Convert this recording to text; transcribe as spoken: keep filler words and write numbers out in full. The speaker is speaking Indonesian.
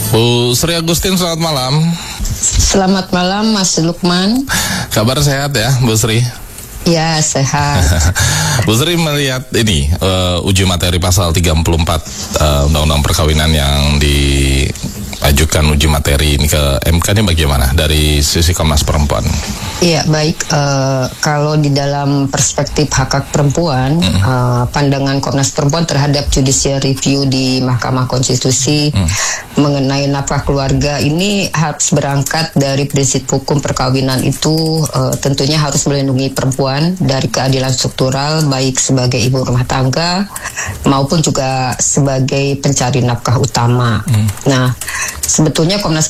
Bu Sri Agustin, selamat malam. Selamat malam Mas Lukman. Kabar sehat ya Bu Sri? Ya, sehat. Bu Sri melihat ini uh, uji materi pasal tiga puluh empat uh, Undang-Undang Perkawinan yang diajukan uji materi ini ke M K ini bagaimana dari sisi Komnas Perempuan? Iya, baik. Uh, kalau di dalam perspektif hak hak perempuan, mm. uh, pandangan Komnas Perempuan terhadap judicial review di Mahkamah Konstitusi mm. mengenai nafkah keluarga ini harus berangkat dari prinsip hukum perkawinan itu uh, tentunya harus melindungi perempuan dari keadilan struktural, baik sebagai ibu rumah tangga maupun juga sebagai pencari nafkah utama. Mm. Nah, sebetulnya Komnas